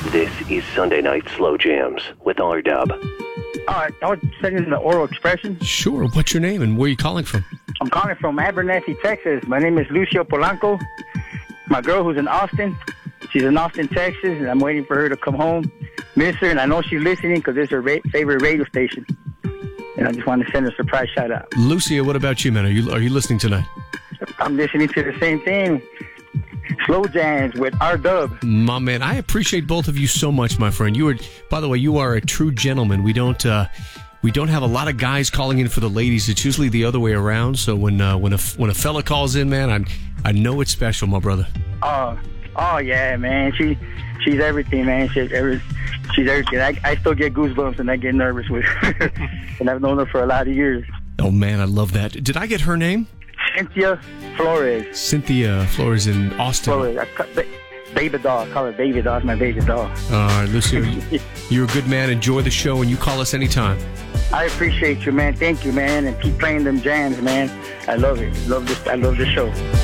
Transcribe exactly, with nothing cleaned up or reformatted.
This is Sunday Night Slow Jams with R-Dub. Uh, I was sending the oral expression. Sure. What's your name and where are you calling from? I'm calling from Abernathy, Texas. My name is Lucio Polanco. My girl who's in Austin, she's in Austin, Texas, and I'm waiting for her to come home. Miss her, and I know she's listening because it's her ra- favorite radio station. And I just want to send her a surprise shout out. Lucia, what about you, man? Are you are you listening tonight? I'm listening to the same thing. Slow Jams with R-Dub. My man, I appreciate both of you so much, my friend. You are, by the way, you are a true gentleman. We don't uh, we don't have a lot of guys calling in for the ladies. It's usually the other way around. So when uh, when a when a fella calls in, man, I I know it's special, my brother. Oh, oh yeah, man. She she's everything, man. She's every, she's everything. I, I still get goosebumps and I get nervous with her. And I've known her for a lot of years. Oh man, I love that. Did I get her name? Cynthia Flores. Cynthia Flores in Austin. Flores. I call, ba- baby doll. I call her baby doll. It's my baby doll. All right, Lucio, you're a good man. Enjoy the show, and you call us anytime. I appreciate you, man. Thank you, man. And keep playing them jams, man. I love it. Love this. I love this show.